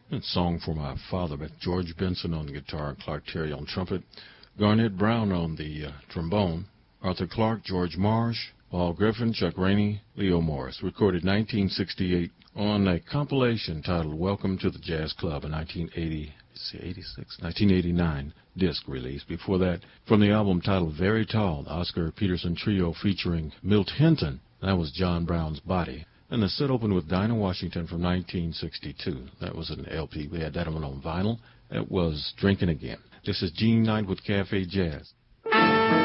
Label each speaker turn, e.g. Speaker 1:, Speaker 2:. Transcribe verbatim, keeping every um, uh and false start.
Speaker 1: And Song for My Father by George Benson on the guitar, Clark Terry on trumpet, Garnett Brown on the uh, trombone, Arthur Clarke, George Marsh, Paul Griffin, Chuck Rainey, Leo Morris. Recorded nineteen sixty-eight on a compilation titled Welcome to the Jazz Club, a nineteen eighty, eighty-six, nineteen eighty-nine disc release. Before that, from the album titled Very Tall, the Oscar Peterson Trio featuring Milt Hinton. That was John Brown's Body. And the set opened with Dinah Washington from nineteen sixty-two. That was an L P. We had that one on vinyl. That was Drinking Again. This is Gene Knight with Cafe Jazz.